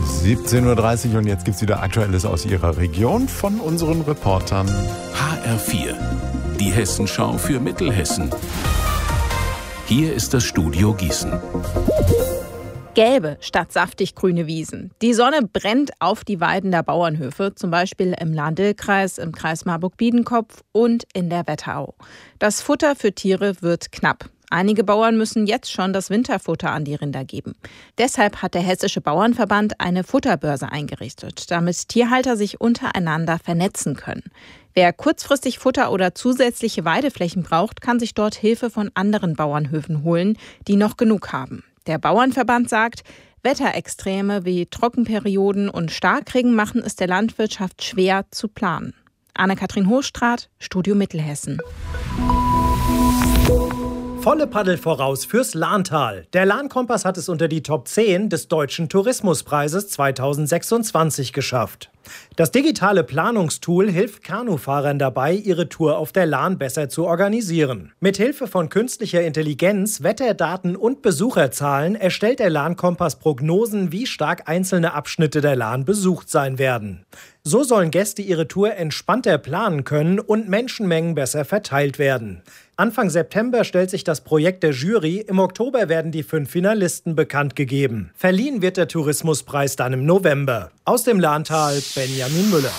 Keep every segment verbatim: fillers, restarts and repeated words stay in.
siebzehn Uhr dreißig und jetzt gibt es wieder Aktuelles aus Ihrer Region von unseren Reportern. H R vier, die Hessenschau für Mittelhessen. Hier ist das Studio Gießen. Gelbe statt saftig grüne Wiesen. Die Sonne brennt auf die Weiden der Bauernhöfe, zum Beispiel im Lahn-Dill-Kreis, im Kreis Marburg-Biedenkopf und in der Wetterau. Das Futter für Tiere wird knapp. Einige Bauern müssen jetzt schon das Winterfutter an die Rinder geben. Deshalb hat der Hessische Bauernverband eine Futterbörse eingerichtet, damit Tierhalter sich untereinander vernetzen können. Wer kurzfristig Futter oder zusätzliche Weideflächen braucht, kann sich dort Hilfe von anderen Bauernhöfen holen, die noch genug haben. Der Bauernverband sagt, Wetterextreme wie Trockenperioden und Starkregen machen es der Landwirtschaft schwer zu planen. Anne-Kathrin Hochstraat, Studio Mittelhessen. Volle Paddel voraus fürs Lahntal. Der Lahnkompass hat es unter die Top zehn des Deutschen Tourismuspreises zweitausendsechsundzwanzig geschafft. Das digitale Planungstool hilft Kanufahrern dabei, ihre Tour auf der Lahn besser zu organisieren. Mit Hilfe von künstlicher Intelligenz, Wetterdaten und Besucherzahlen erstellt der Lahnkompass Prognosen, wie stark einzelne Abschnitte der Lahn besucht sein werden. So sollen Gäste ihre Tour entspannter planen können und Menschenmengen besser verteilt werden. Anfang September stellt sich das Projekt der Jury, im Oktober werden die fünf Finalisten bekannt gegeben. Verliehen wird der Tourismuspreis dann im November. Aus dem Lahntal, Benjamin Müller.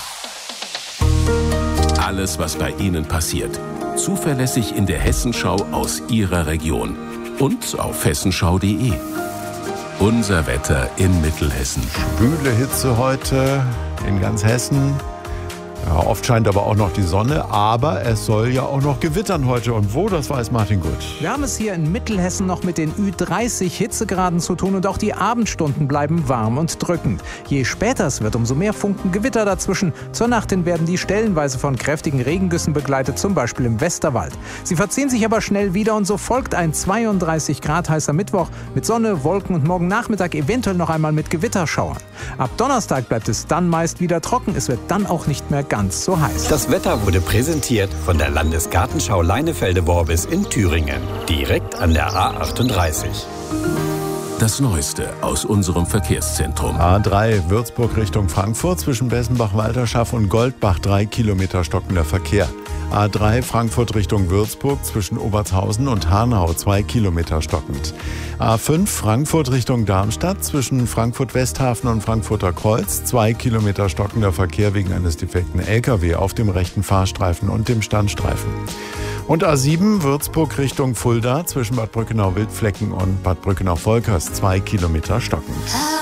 Alles, was bei Ihnen passiert, zuverlässig in der Hessenschau aus Ihrer Region und auf hessenschau punkt de. Unser Wetter in Mittelhessen. Schwüle Hitze heute in ganz Hessen. Ja, oft scheint aber auch noch die Sonne, aber es soll ja auch noch gewittern heute. Und wo, das weiß Martin Gut. Wir haben es hier in Mittelhessen noch mit den Ü dreißig Hitzegraden zu tun und auch die Abendstunden bleiben warm und drückend. Je später es wird, umso mehr funken Gewitter dazwischen. Zur Nacht hin werden die stellenweise von kräftigen Regengüssen begleitet, zum Beispiel im Westerwald. Sie verziehen sich aber schnell wieder und so folgt ein zweiunddreißig Grad heißer Mittwoch mit Sonne, Wolken und morgen Nachmittag eventuell noch einmal mit Gewitterschauern. Ab Donnerstag bleibt es dann meist wieder trocken. Es wird dann auch nicht mehr ganz so heiß. Das Wetter wurde präsentiert von der Landesgartenschau Leinefelde-Worbis in Thüringen, direkt an der A achtunddreißig. Das Neueste aus unserem Verkehrszentrum. A drei Würzburg Richtung Frankfurt zwischen Bessenbach-Walterschaff und Goldbach drei Kilometer stockender Verkehr. A drei Frankfurt Richtung Würzburg zwischen Obertshausen und Hanau zwei Kilometer stockend. A fünf Frankfurt Richtung Darmstadt zwischen Frankfurt-Westhafen und Frankfurter Kreuz zwei Kilometer stockender Verkehr wegen eines defekten L K W auf dem rechten Fahrstreifen und dem Standstreifen. Und A sieben Würzburg Richtung Fulda zwischen Bad Brückenau-Wildflecken und Bad Brückenau-Volkers zwei Kilometer stockend.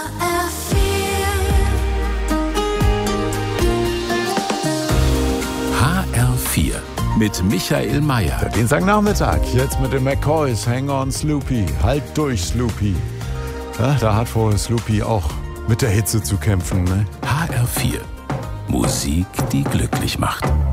H R vier mit Michael Mayer. Der Dienstagnachmittag, jetzt mit den McCoys, Hang on Sloopy, halt durch Sloopy. Ja, da hat wohl Sloopy auch mit der Hitze zu kämpfen, ne? H R vier, Musik, die glücklich macht.